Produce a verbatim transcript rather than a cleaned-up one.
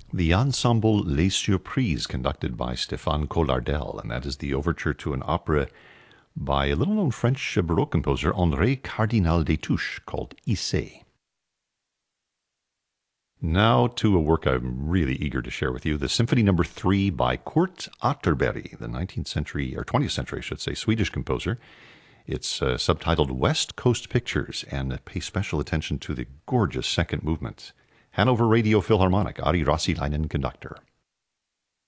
The Ensemble Les Surprises, conducted by Stéphane Collardel, and that is the overture to an opera by a little-known French Baroque composer, André Cardinal Destouches, called Issei. Now to a work I'm really eager to share with you, the Symphony Number Three by Kurt Atterberg, the nineteenth century, or twentieth century, I should say, Swedish composer. It's uh, subtitled West Coast Pictures, and pay special attention to the gorgeous second movement. Hanover Radio Philharmonic, Ari Rassilainen, conductor.